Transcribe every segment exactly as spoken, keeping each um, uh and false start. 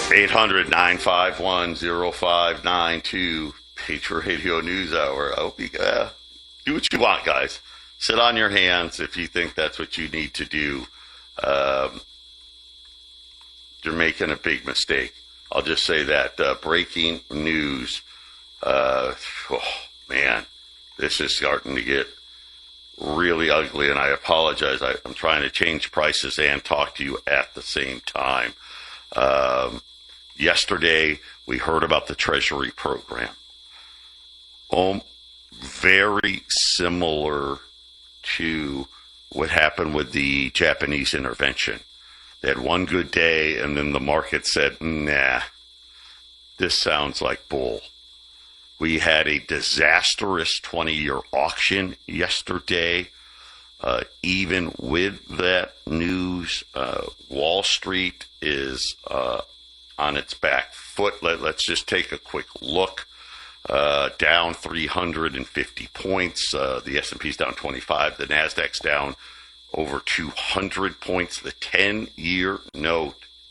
eight hundred, nine five one, oh five nine two, Patriot Radio News Hour. I hope you uh, do what you want, guys. Sit on your hands if you think that's what you need to do. Um, you're making a big mistake. I'll just say that. Uh, breaking news. Uh, oh, man, this is starting to get really ugly, and I apologize. I, I'm trying to change prices and talk to you at the same time. Um, yesterday, we heard about the Treasury program. Um, very similar to what happened with the Japanese intervention. They had one good day, and then the market said, nah, this sounds like bull. We had a disastrous twenty-year auction yesterday. Uh, even with that news, uh, Wall Street is uh, on its back foot. Let, let's just take a quick look. Uh, down three hundred fifty points. Uh, the S and P's down twenty-five. The Nasdaq's down over two hundred points. The ten-year note,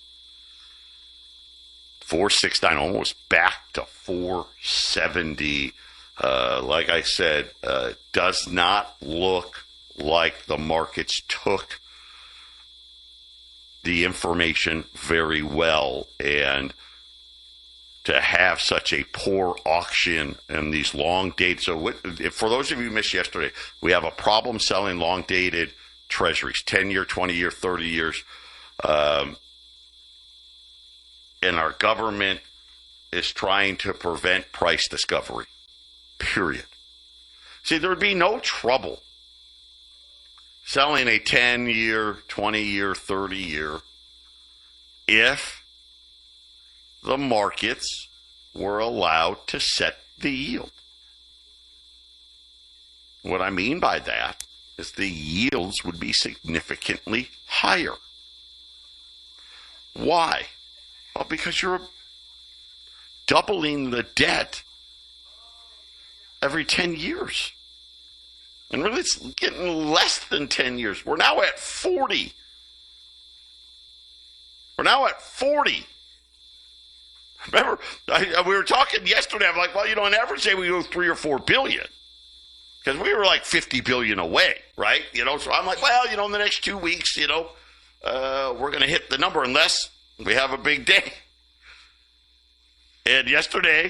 four sixty-nine, almost back to four seventy. Uh, like I said, uh, does not look like the markets took the information very well, and to have such a poor auction and these long dates. So what, if, for those of you who missed yesterday, we have a problem selling long dated treasuries, ten-year, twenty-year, thirty years. Um, and our government is trying to prevent price discovery, period. See, there would be no trouble selling a ten-year, twenty-year, thirty-year if the markets were allowed to set the yield. What I mean by that is the yields would be significantly higher. Why? Well, because you're doubling the debt every ten years. And really, it's getting less than ten years. We're now at forty. We're now at forty. Remember, I, we were talking yesterday. I'm like, well, you know, on average, say we go three or four billion, because we were like fifty billion away, right? You know, so I'm like, well, you know, in the next two weeks, you know, uh, we're going to hit the number unless we have a big day. And yesterday,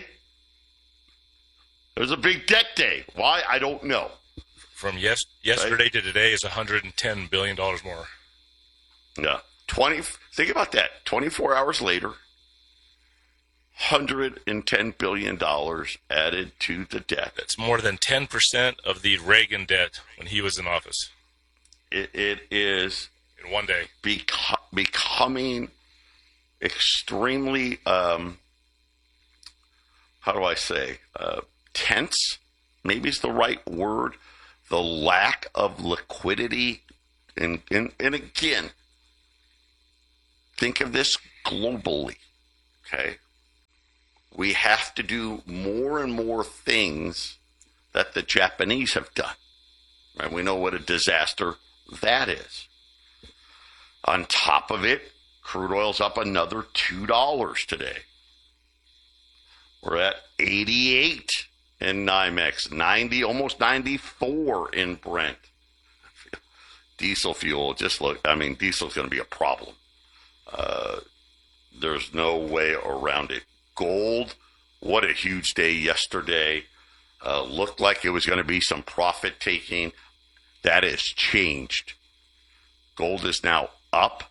it was a big debt day. Why? I don't know. From yes, yesterday right? to today is one hundred ten billion dollars more. Yeah. twenty. Think about that. twenty-four hours later, one hundred ten billion dollars added to the debt. That's more than ten percent of the Reagan debt when he was in office. It, it is in one day beco- becoming extremely, um, how do I say, uh, tense, maybe is the right word. The lack of liquidity. And, and, and again, think of this globally, okay? We have to do more and more things that the Japanese have done. Right? We know what a disaster that is. On top of it, crude oil's up another two dollars today. We're at eighty-eight in NYMEX, ninety, almost ninety-four in Brent. Diesel fuel, just look, I mean, diesel's going to be a problem. Uh, there's no way around it. Gold, what a huge day yesterday. Uh, looked like it was going to be some profit taking. That has changed. Gold is now up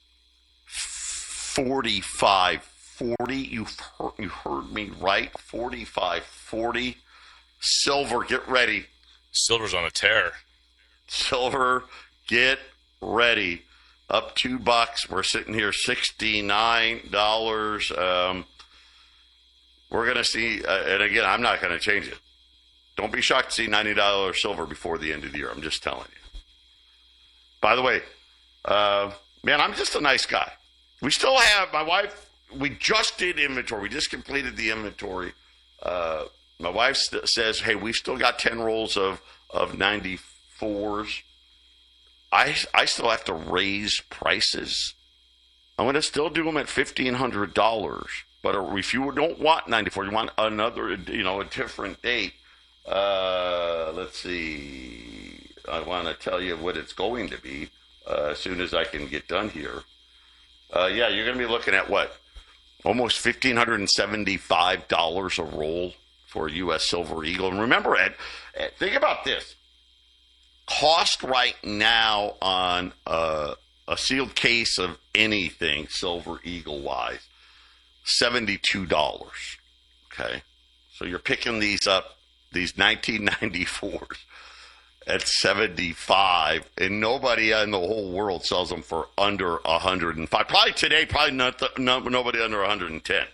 forty-five forty. You've heard, you heard me right. forty-five forty. Silver, get ready. Silver's on a tear. Silver, get ready. Up two bucks. We're sitting here sixty-nine dollars. Um, we're going to see, uh, and again, I'm not going to change it. Don't be shocked to see ninety dollars silver before the end of the year. I'm just telling you. By the way, uh, man, I'm just a nice guy. We still have, my wife, we just did inventory. We just completed the inventory. Uh, my wife st- says, hey, we've still got ten rolls of, of ninety-fours. I, I still have to raise prices I'm going to still do them at fifteen hundred dollars. But if you don't want ninety-four, you want another, you know, a different date. Uh, let's see. I want to tell you what it's going to be uh, as soon as I can get done here. Uh, yeah, you're going to be looking at what? Almost one thousand five hundred seventy-five dollars a roll for a U S Silver Eagle. And remember, Ed, Ed think about this. Cost right now on uh, a sealed case of anything, Silver Eagle-wise, seventy-two dollars. Okay? So you're picking these up, these nineteen ninety-fours at seventy-five, and nobody in the whole world sells them for under one hundred five. Probably today, probably not the, no, nobody under one hundred ten.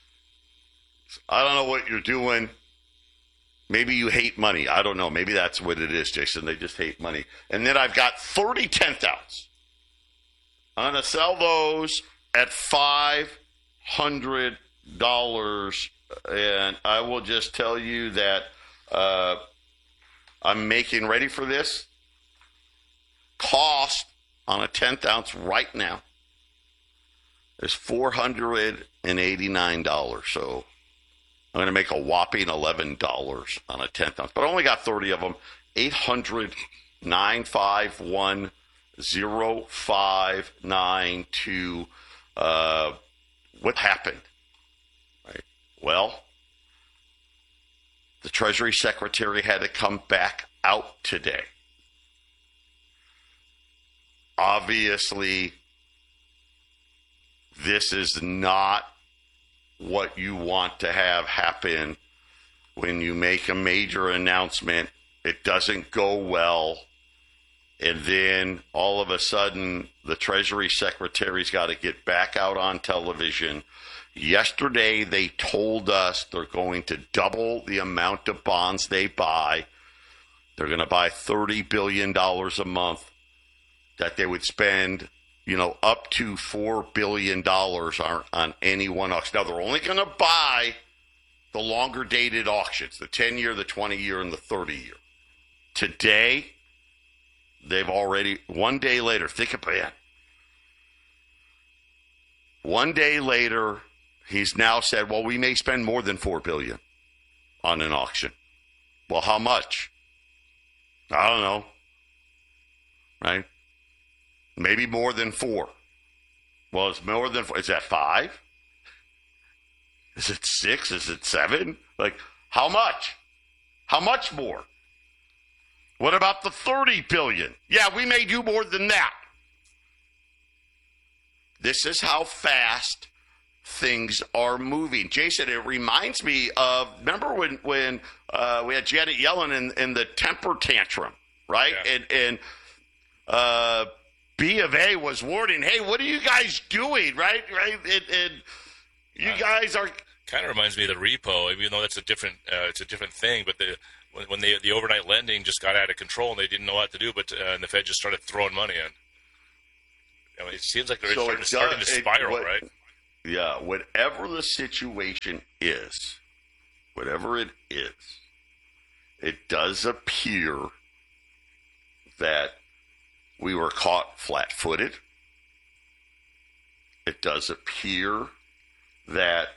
I don't know what you're doing. Maybe you hate money. I don't know. Maybe that's what it is, Jason. They just hate money. And then I've got thirty tenth ounce. I'm going to sell those at five hundred dollars. And I will just tell you that uh, I'm making ready for this. Cost on a tenth ounce right now is four hundred eighty-nine dollars. So I'm going to make a whopping eleven dollars on a tenth ounce. But I only got thirty of them. eight hundred, nine five one, zero five nine two. Uh, what happened? Right. Well, the Treasury Secretary had to come back out today. Obviously, this is not what you want to have happen when you make a major announcement. It doesn't go well. And then all of a sudden, the Treasury Secretary's got to get back out on television. Yesterday, they told us they're going to double the amount of bonds they buy. They're going to buy thirty billion dollars a month, that they would spend, you know, up to four billion dollars on, on any one auction. Now, they're only going to buy the longer dated auctions, the ten-year, the twenty-year, and the thirty-year. Today, they've already, one day later, think about it. One day later, he's now said, well, we may spend more than four billion dollars on an auction. Well, how much? I don't know. Right? Maybe more than four. Well, it's more than four. Is that five? Is it six? Is it seven? Like, how much? How much more? What about the thirty billion dollars? Yeah, we may do more than that. This is how fast things are moving. Jason, it reminds me of, remember when, when uh, we had Janet Yellen in, in the temper tantrum, right? Yeah. And, and uh, B of A was warning, hey, what are you guys doing, right? Right? And, and you uh, guys are... Kind of reminds me of the repo, even though that's a different, uh, it's a different thing, but the when, when they, the overnight lending just got out of control and they didn't know what to do, but uh, and the Fed just started throwing money in. I mean, it seems like they're so starting, starting to spiral, it, what, right? Yeah, whatever the situation is, whatever it is, it does appear that we were caught flat-footed. It does appear that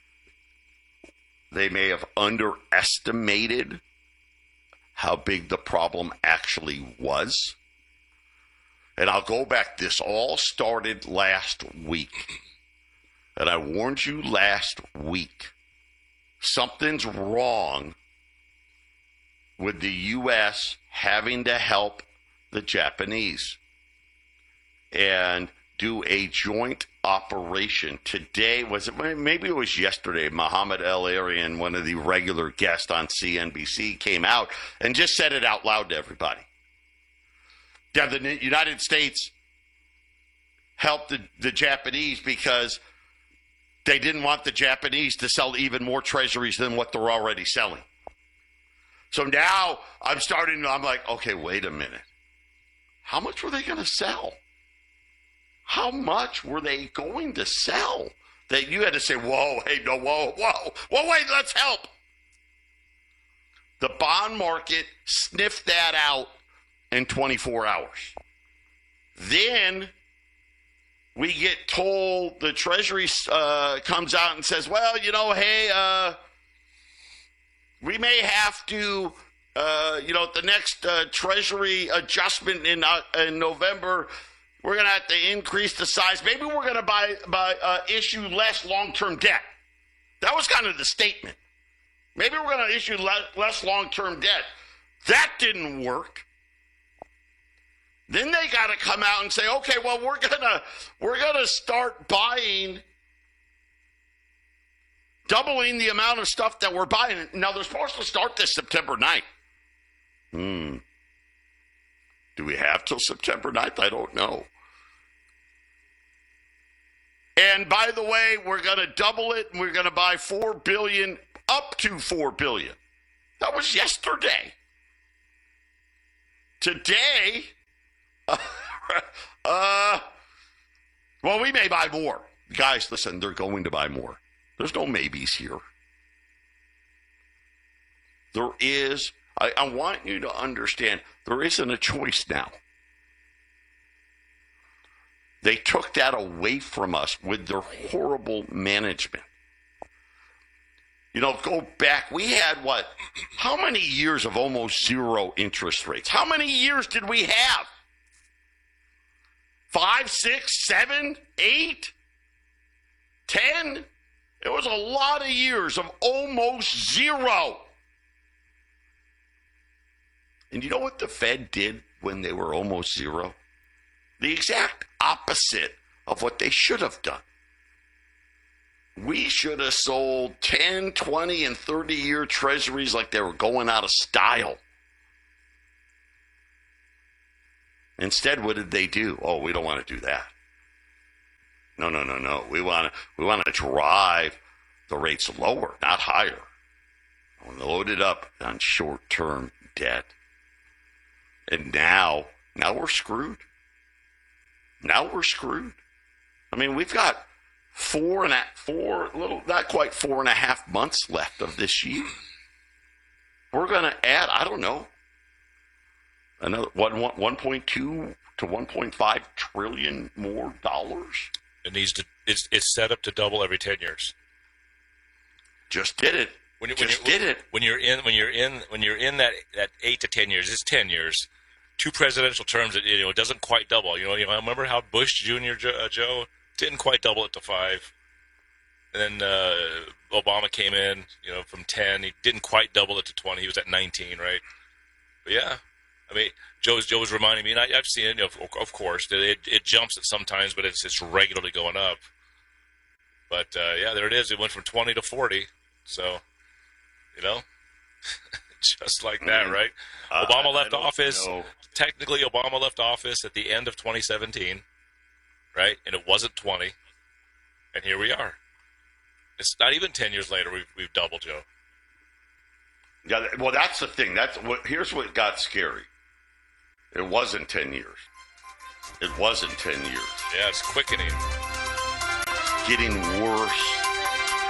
they may have underestimated how big the problem actually was. And I'll go back. This all started last week. And I warned you last week. Something's wrong with the U S having to help the Japanese and do a joint operation. Today, was it, maybe it was yesterday, Mohammed El-Arian, one of the regular guests on C N B C, came out and just said it out loud to everybody. Yeah, the United States helped the, the Japanese because they didn't want the Japanese to sell even more treasuries than what they're already selling. So now I'm starting, I'm like, okay, wait a minute. How much were they going to sell? How much were they going to sell? That you had to say, whoa, hey, no, whoa, whoa, whoa, wait, let's help. The bond market sniffed that out in twenty-four hours. Then we get told, the Treasury uh, comes out and says, well, you know, hey, uh, we may have to, uh, you know, at the next uh, Treasury adjustment in uh, in November, we're going to have to increase the size. Maybe we're going to buy, buy uh, issue less long-term debt. That was kind of the statement. Maybe we're going to issue le- less long-term debt. That didn't work. Then they got to come out and say, okay, well, we're gonna we're gonna start buying, doubling the amount of stuff that we're buying. Now they're supposed to start this September ninth. Hmm. Do we have till September ninth? I don't know. And by the way, we're going to double it, and we're going to buy four billion dollars, up to four billion dollars. That was yesterday. Today, uh, uh, well, we may buy more. Guys, listen, they're going to buy more. There's no maybes here. There is, I, I want you to understand, there isn't a choice now. They took that away from us with their horrible management. You know, go back. We had what? How many years of almost zero interest rates? How many years did we have? Five, six, seven, eight, ten? It was a lot of years of almost zero. And you know what the Fed did when they were almost zero? The exact opposite of what they should have done. We should have sold ten, twenty, and thirty-year treasuries like they were going out of style. Instead, what did they do? Oh, we don't want to do that. No, no, no, no. We want to we want to drive the rates lower, not higher. We loaded up on short-term debt. And now, now we're screwed. Now we're screwed. I mean, we've got four and a four little, not quite four and a half months left of this year. We're going to add, I don't know, another one, one, one point two to one point five trillion more dollars. It needs to. It's it's set up to double every ten years. Just did it. When you, Just when you, did it. When you're in when you're in when you're in that, that eight to ten years, it's ten years. Two presidential terms, it, you know, it doesn't quite double. You know, you know, I remember how Bush Junior Joe, uh, Joe didn't quite double it to five, and then uh, Obama came in, you know, from ten. He didn't quite double it to twenty. He was at nineteen, right? But yeah, I mean, Joe's Joe was reminding me, and I, I've seen it, you know, of, of course, that it, it jumps at sometimes, but it's it's regularly going up. But uh, yeah, there it is. It went from twenty to forty. So, you know. Just like that, right? Uh, Obama left office. Know. Technically, Obama left office at the end of twenty seventeen, right? And it wasn't twenty. And here we are. It's not even ten years later. We've we've doubled, Joe. Yeah. Well, that's the thing. That's what. Here's what got scary. It wasn't ten years. It wasn't ten years. Yeah, it's quickening. Getting worse